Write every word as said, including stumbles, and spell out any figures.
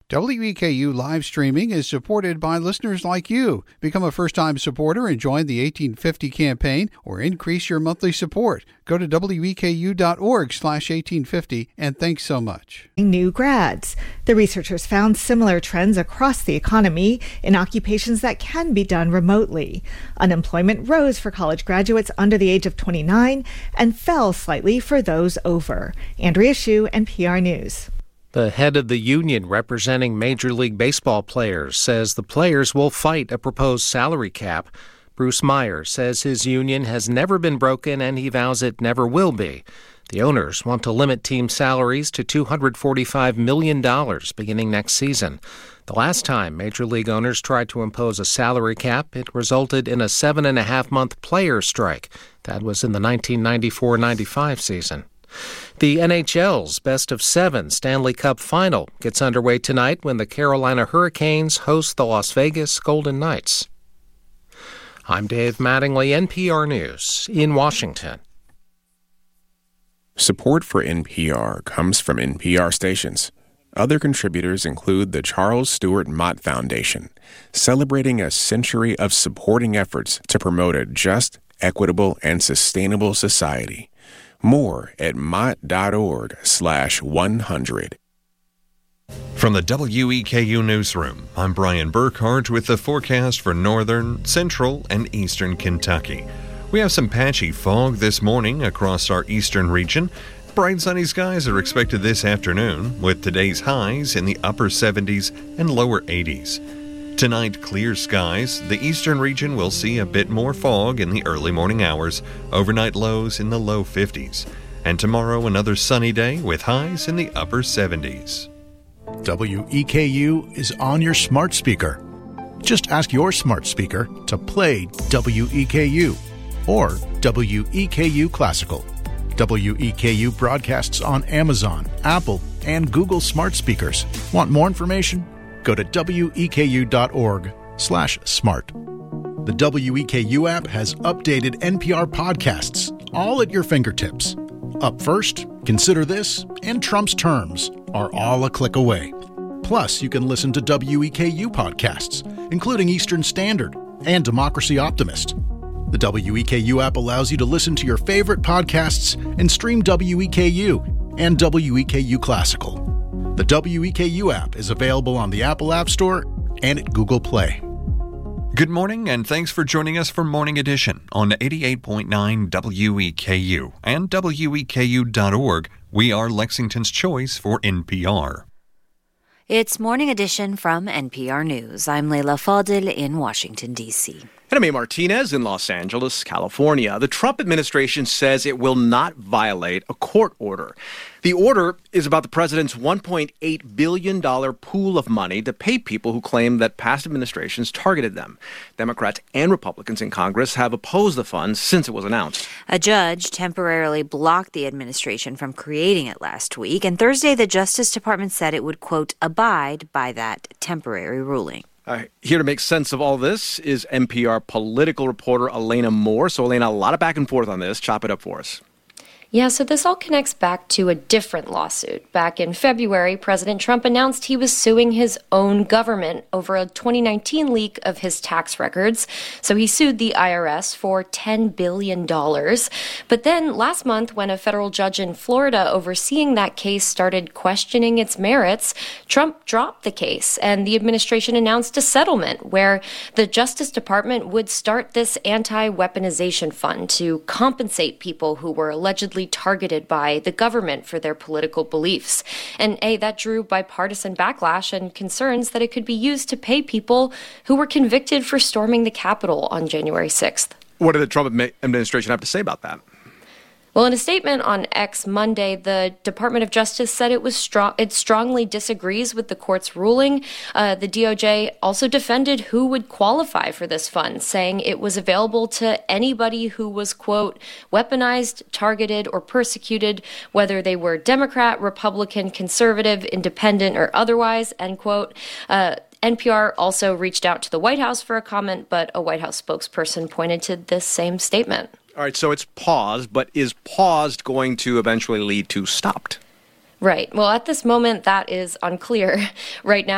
W E K U live streaming is supported by listeners like you. Become a first-time supporter and join the eighteen fifty campaign or increase your monthly support. Go to W E K U dot org slash eighteen fifty and thanks so much. New grads. The researchers found similar trends across the economy in occupations that can be done remotely. Unemployment rose for college graduates under the age of twenty-nine and fell slightly for those over. Andrea Hsu, N P R News. The head of the union representing Major League Baseball players says the players will fight a proposed salary cap. Bruce Meyer says his union has never been broken and he vows it never will be. The owners want to limit team salaries to two hundred forty-five million dollars beginning next season. The last time Major League owners tried to impose a salary cap, it resulted in a seven and a half month player strike. That was in the nineteen ninety-four ninety-five season. The N H L's Best of Seven Stanley Cup Final gets underway tonight when the Carolina Hurricanes host the Las Vegas Golden Knights. I'm Dave Mattingly, N P R News, in Washington. Support for N P R comes from N P R stations. Other contributors include the Charles Stewart Mott Foundation, celebrating a century of supporting efforts to promote a just, equitable, and sustainable society. More at mott.org slash 100. From the W E K U Newsroom, I'm Brian Burkhart with the forecast for northern, central, and eastern Kentucky. We have some patchy fog this morning across our eastern region. Bright sunny skies are expected this afternoon, with today's highs in the upper seventies and lower eighties. Tonight, clear skies. The eastern region will see a bit more fog in the early morning hours, overnight lows in the low fifties. And tomorrow, another sunny day with highs in the upper seventies. W E K U is on your smart speaker. Just ask your smart speaker to play W E K U or W E K U Classical. W E K U broadcasts on Amazon, Apple, and Google smart speakers. Want more information? Go to W E K U dot org slash smart. The W E K U app has updated N P R podcasts, all at your fingertips. Up First, Consider This, and Trump's Terms are all a click away. Plus, you can listen to W E K U podcasts, including Eastern Standard and Democracy Optimist. The W E K U app allows you to listen to your favorite podcasts and stream W E K U and W E K U Classical. The W E K U app is available on the Apple App Store and at Google Play. Good morning, and thanks for joining us for Morning Edition on eighty-eight point nine W E K U and W E K U dot org. We are Lexington's choice for N P R. It's Morning Edition from N P R News. I'm Leila Fadil in Washington, D C And I'm A. Martinez in Los Angeles, California. The Trump administration says it will not violate a court order. The order is about the president's one point eight billion dollars pool of money to pay people who claim that past administrations targeted them. Democrats and Republicans in Congress have opposed the fund since it was announced. A judge temporarily blocked the administration from creating it last week, and Thursday the Justice Department said it would, quote, abide by that temporary ruling. Uh, here to make sense of all this is N P R political reporter Elena Moore. So, Elena, a lot of back and forth on this. Chop it up for us. Yeah, so this all connects back to a different lawsuit. Back in February, President Trump announced he was suing his own government over a twenty nineteen leak of his tax records. So he sued the I R S for ten billion dollars. But then last month, when a federal judge in Florida overseeing that case started questioning its merits, Trump dropped the case, and the administration announced a settlement where the Justice Department would start this anti-weaponization fund to compensate people who were allegedly targeted by the government for their political beliefs. And A, that drew bipartisan backlash and concerns that it could be used to pay people who were convicted for storming the Capitol on January sixth. What did the Trump administration have to say about that? Well, in a statement on X Monday, the Department of Justice said it was strong. It strongly disagrees with the court's ruling. Uh, the D O J also defended who would qualify for this fund, saying it was available to anybody who was, quote, weaponized, targeted, or persecuted, whether they were Democrat, Republican, conservative, independent, or otherwise, end quote. Uh, N P R also reached out to the White House for a comment, but a White House spokesperson pointed to this same statement. All right, so it's paused, but is paused going to eventually lead to stopped? Right. Well, at this moment, that is unclear. Right now,